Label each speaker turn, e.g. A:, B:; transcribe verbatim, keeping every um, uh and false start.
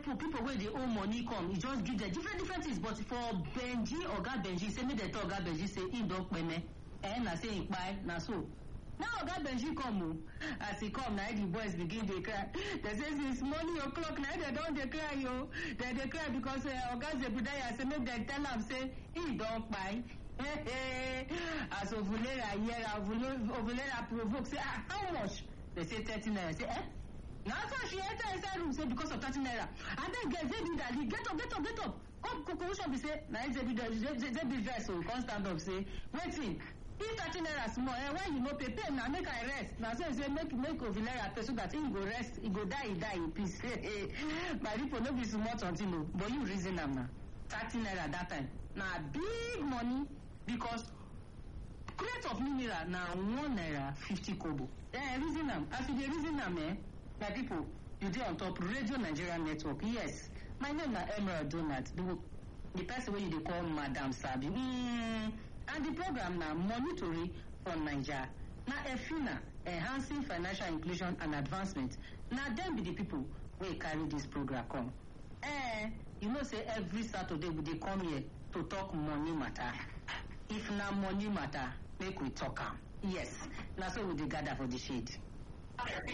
A: people people wey dey owe money come, e just give them different different things. But for Benji, Oga Benji say make dem tell Oga Benji say im don peme. Eh, na say im kpai, na so. Now Oga Benji come o. As he come, now the boys begin dey cry. They say since morning o'clock, now they don dey cry yo. They dey cry because uh, Oga Zebudaya say make dem tell am say im don kpai. As Ovulera hear, Ovulera provoke say ah, how much? They say thirty naira. Say eh? Now so she enter inside room say because of thirty naira. And then get Zebudaya, get up, get up, get up. Come conclusion be say na Zebudaya, Zebudaya so come stand up say wetin? If thirty naira small, eh, when you no pay, pay now make I rest. Now so say make make Ovulera pay so that he go rest, he go die, he die in peace. My people no be small something no, but you reason am now. thirty naira that time. Now big money because crate of mineral na one naira fifty kobo. Eh, reason am. As you dey reason am, eh, my people, you dey on top Radio Nigeria Network. Yes, my name na Emerald Donald. The, the person wey you dey call Madam Sabi. Mm, and the program na Monitoring for Naija. Na EFINA, Enhancing Financial Inclusion and Advancement. Na dem be the people wey carry this program come. Eh, you know say every Saturday we dey come here to talk money matter. If na money matter, make we talk am. Yes, na so we dey gather for the shade.